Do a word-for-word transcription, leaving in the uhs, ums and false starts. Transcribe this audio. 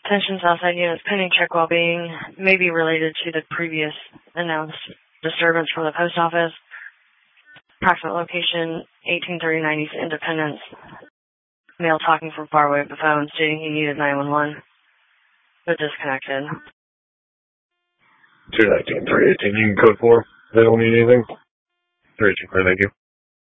Attention Southside units, pending check well-being, may be related to the previous announced disturbance from the post office. Approximate location, eighteen thirty-nine East Independence. Male talking from far away with the phone, stating he needed nine one one, but disconnected. two nineteen, three eighteen, you can code four. They don't need anything. three eighteen, thank you.